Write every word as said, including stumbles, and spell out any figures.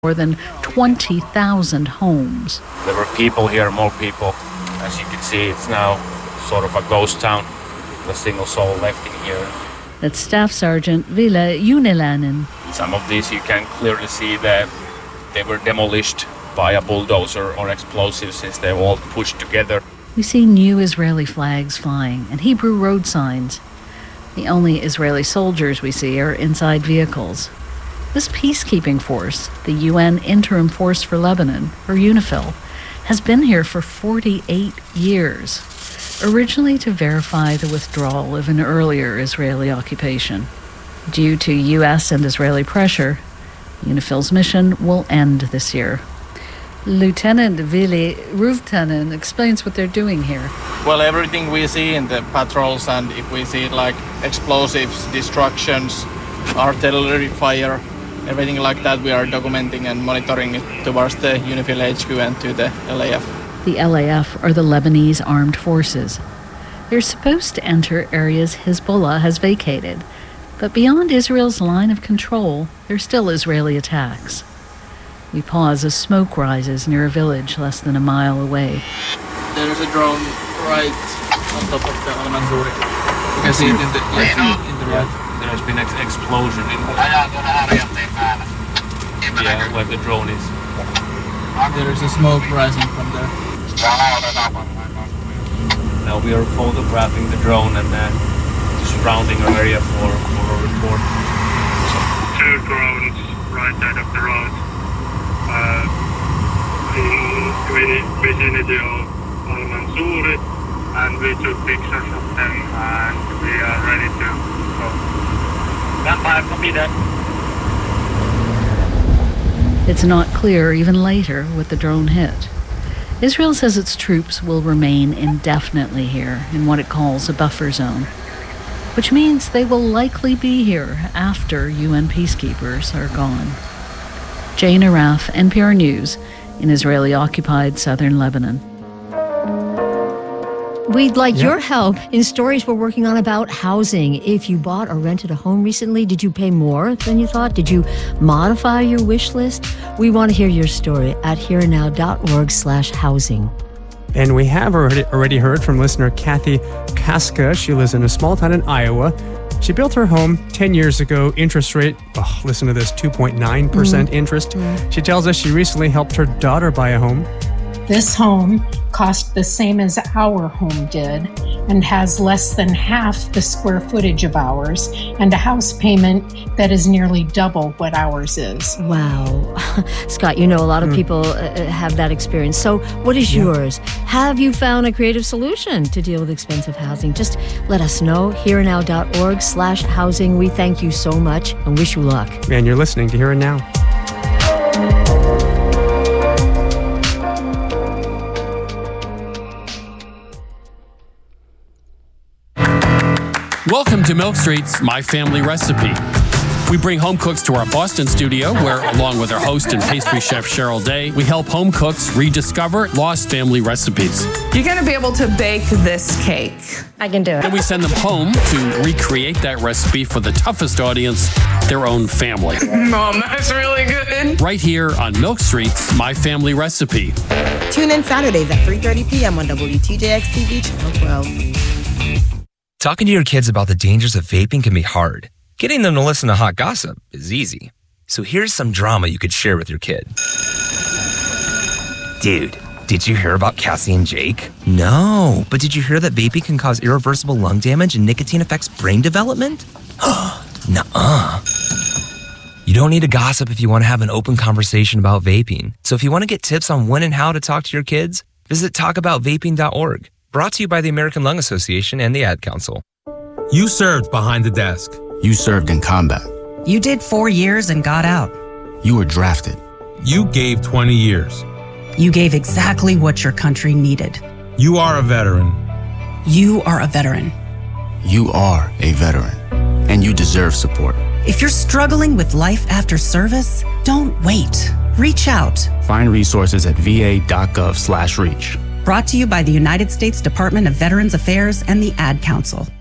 more than twenty thousand homes. There were people here, more people. As you can see, it's now sort of a ghost town. Not a single soul left in here. That's Staff Sergeant Ville Unilainen. Some of these you can clearly see that they were demolished by a bulldozer or explosives since they were all pushed together. We see new Israeli flags flying and Hebrew road signs. The only Israeli soldiers we see are inside vehicles. This peacekeeping force, the U N Interim Force for Lebanon, or UNIFIL, has been here for forty-eight years, originally to verify the withdrawal of an earlier Israeli occupation. Due to U S and Israeli pressure, UNIFIL's mission will end this year. Lieutenant Ville Ruutanen explains what they're doing here. Well, everything we see in the patrols, and if we see like explosives, destructions, artillery fire, everything like that, we are documenting and monitoring it towards the UNIFIL H Q and to the L A F. The L A F are the Lebanese armed forces. They're supposed to enter areas Hezbollah has vacated, but beyond Israel's line of control, there are still Israeli attacks. We pause as smoke rises near a village less than a mile away. There is a drone right on top of the Al-Mansouri. You can see it in the, yes, in the right. There has been an ex- explosion in the, yeah, where the drone is. There is a smoke rising from there. Now we are photographing the drone and uh, the surrounding area for, for a report. Two drones right side of the road. Uh, in the vicinity of Al-Mansouri, and we took pictures of them and we are ready to go. Gunfire, copy that. It's not clear even later what the drone hit. Israel says its troops will remain indefinitely here in what it calls a buffer zone, which means they will likely be here after U N peacekeepers are gone. Jane Araf, N P R News, in Israeli-occupied southern Lebanon. We'd like Yep. your help in stories we're working on about housing. If you bought or rented a home recently, did you pay more than you thought? Did you modify your wish list? We want to hear your story at herenow.org slash housing. And we have already, already heard from listener Kathy Kaska. She lives in a small town in Iowa. She built her home ten years ago. Interest rate, oh, listen to this, two point nine percent mm. interest. Mm. She tells us she recently helped her daughter buy a home. This home cost the same as our home did and has less than half the square footage of ours and a house payment that is nearly double what ours is. Wow. Scott, you know a lot of mm. people uh, have that experience. So what is yeah. yours? Have you found a creative solution to deal with expensive housing? Just let us know. herenow.org slash housing. We thank you so much and wish you luck. And you're listening to Here and Now. Welcome to Milk Street's My Family Recipe. We bring home cooks to our Boston studio where, along with our host and pastry chef Cheryl Day, we help home cooks rediscover lost family recipes. You're going to be able to bake this cake. I can do it. Then we send them home to recreate that recipe for the toughest audience, their own family. Mom, that's really good. Right here on Milk Street's My Family Recipe. Tune in Saturdays at three thirty p.m. on W T J X T V Channel twelve. Talking to your kids about the dangers of vaping can be hard. Getting them to listen to hot gossip is easy. So here's some drama you could share with your kid. Dude, did you hear about Cassie and Jake? No, but did you hear that vaping can cause irreversible lung damage and nicotine affects brain development? Nuh-uh. You don't need to gossip if you want to have an open conversation about vaping. So if you want to get tips on when and how to talk to your kids, visit talk about vaping dot org. Brought to you by the American Lung Association and the Ad Council. You served behind the desk. You served in combat. You did four years and got out. You were drafted. You gave twenty years. You gave exactly what your country needed. You are a veteran. You are a veteran. You are a veteran. And you deserve support. If you're struggling with life after service, don't wait. Reach out. Find resources at va.gov slash reach. Brought to you by the United States Department of Veterans Affairs and the Ad Council.